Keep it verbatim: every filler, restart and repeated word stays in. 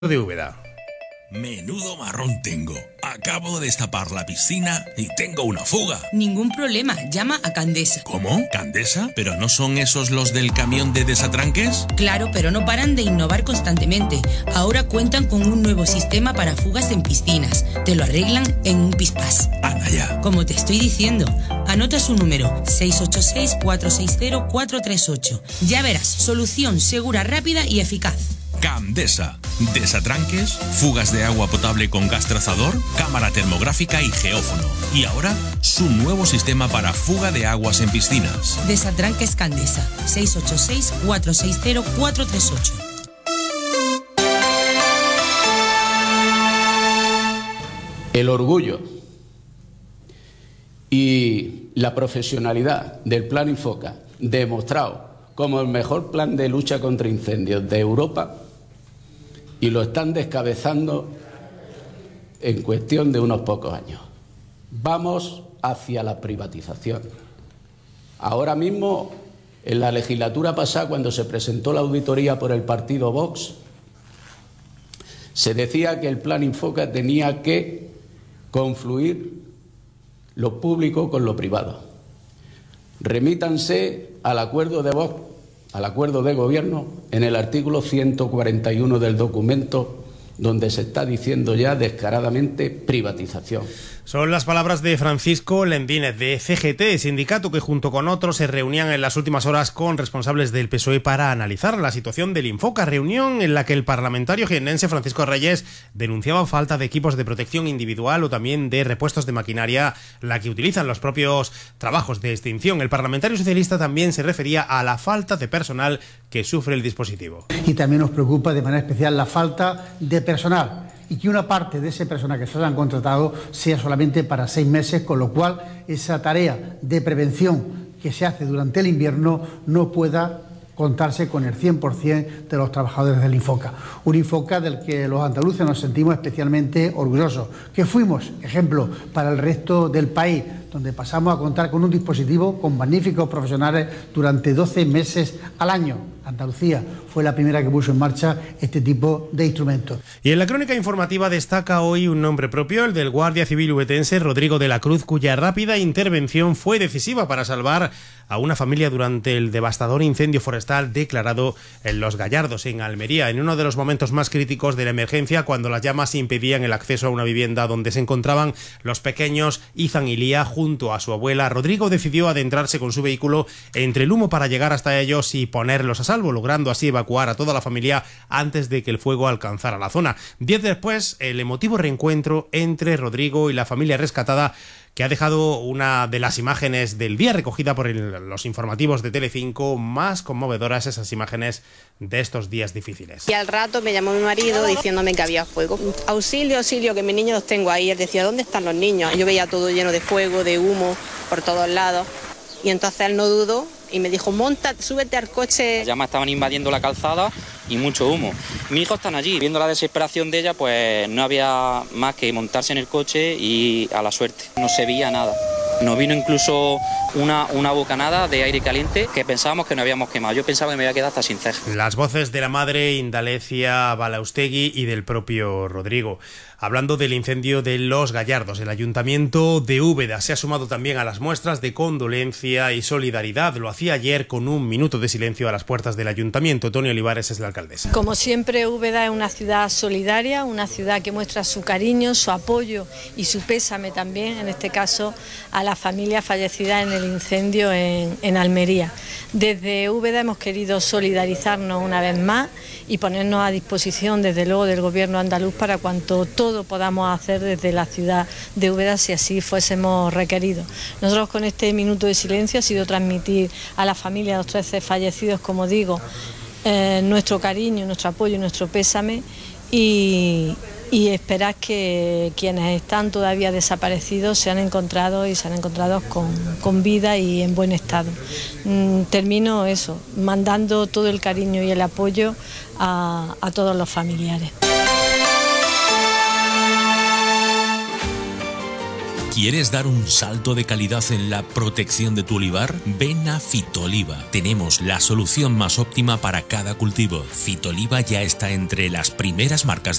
de Úbeda. Menudo marrón tengo. Acabo de destapar la piscina y tengo una fuga. Ningún problema, llama a Candesa. ¿Cómo? ¿Candesa? ¿Pero no son esos los del camión de desatranques? Claro, pero no paran de innovar constantemente. Ahora cuentan con un nuevo sistema para fugas en piscinas. Te lo arreglan en un pispás. Anda ya. Como te estoy diciendo, anota su número seis ocho seis, cuatro seis cero, cuatro tres ocho. Ya verás, solución segura, rápida y eficaz. Candesa. Desatranques, fugas de agua potable con gas trazador, cámara termográfica y geófono. Y ahora, su nuevo sistema para fuga de aguas en piscinas. Desatranques Candesa. seis ocho seis, cuatro seis cero, cuatro tres ocho. El orgullo y la profesionalidad del Plan Infoca, demostrado como el mejor plan de lucha contra incendios de Europa, y lo están descabezando en cuestión de unos pocos años. Vamos hacia la privatización. Ahora mismo, en la legislatura pasada, cuando se presentó la auditoría por el partido Vox, se decía que el Plan Infoca tenía que confluir lo público con lo privado. Remítanse al acuerdo de Vox, al acuerdo de gobierno, en el artículo ciento cuarenta y uno del documento, donde se está diciendo ya descaradamente privatización. Son las palabras de Francisco Lendínez, de C G T, sindicato que junto con otros se reunían en las últimas horas con responsables del P S O E para analizar la situación del Infoca, reunión en la que el parlamentario jiennense Francisco Reyes denunciaba falta de equipos de protección individual o también de repuestos de maquinaria, la que utilizan los propios trabajos de extinción. El parlamentario socialista también se refería a la falta de personal que sufre el dispositivo. Y también nos preocupa de manera especial la falta de personal, y que una parte de ese personal que se han contratado sea solamente para seis meses, con lo cual esa tarea de prevención que se hace durante el invierno no pueda contarse con el cien por cien de los trabajadores del Infoca. Un Infoca del que los andaluces nos sentimos especialmente orgullosos, que fuimos ejemplo para el resto del país, donde pasamos a contar con un dispositivo con magníficos profesionales durante doce meses al año. Andalucía fue la primera que puso en marcha este tipo de instrumentos. Y en la crónica informativa destaca hoy un nombre propio, el del guardia civil ubetense Rodrigo de la Cruz, cuya rápida intervención fue decisiva para salvar a una familia durante el devastador incendio forestal declarado en Los Gallardos, en Almería, en uno de los momentos más críticos de la emergencia, cuando las llamas impedían el acceso a una vivienda donde se encontraban los pequeños Izan y Lía junto a su abuela. Rodrigo decidió adentrarse con su vehículo entre el humo para llegar hasta ellos y ponerlos a salvo, logrando así evacuar a toda la familia antes de que el fuego alcanzara la zona. Días después, el emotivo reencuentro entre Rodrigo y la familia rescatada, que ha dejado una de las imágenes del día recogida por el, los informativos de Telecinco más conmovedoras, esas imágenes de estos días difíciles. Y al rato me llamó mi marido diciéndome que había fuego. Auxilio, auxilio, que mis niños los tengo ahí. Él decía, ¿dónde están los niños? Yo veía todo lleno de fuego, de humo, por todos lados. Y entonces él no dudó y me dijo, monta, súbete al coche. Las llamas estaban invadiendo la calzada y mucho humo. Mis hijos están allí. Viendo la desesperación de ella, pues no había más que montarse en el coche y a la suerte. No se veía nada. Nos vino incluso una, una bocanada de aire caliente que pensábamos que no habíamos quemado. Yo pensaba que me había quedado hasta sin ceja. Las voces de la madre Indalecia Balaustegui y del propio Rodrigo. Hablando del incendio de Los Gallardos, el Ayuntamiento de Úbeda se ha sumado también a las muestras de condolencia y solidaridad. Lo hacía ayer con un minuto de silencio a las puertas del Ayuntamiento. Tony Olivares es la alcaldesa. Como siempre, Úbeda es una ciudad solidaria, una ciudad que muestra su cariño, su apoyo y su pésame también, en este caso, a la familia fallecida en el incendio en, en Almería. Desde Úbeda hemos querido solidarizarnos una vez más y ponernos a disposición, desde luego, del Gobierno andaluz para cuanto todo podamos hacer desde la ciudad de Úbeda si así fuésemos requeridos. Nosotros con este minuto de silencio ha sido transmitir a la familia de los trece fallecidos, como digo, eh, nuestro cariño, nuestro apoyo y nuestro pésame y, y esperar que quienes están todavía desaparecidos sean encontrados y sean encontrados con, con vida y en buen estado. Mm, termino eso, mandando todo el cariño y el apoyo a, a todos los familiares. ¿Quieres dar un salto de calidad en la protección de tu olivar? Ven a Fitoliva. Tenemos la solución más óptima para cada cultivo. Fitoliva ya está entre las primeras marcas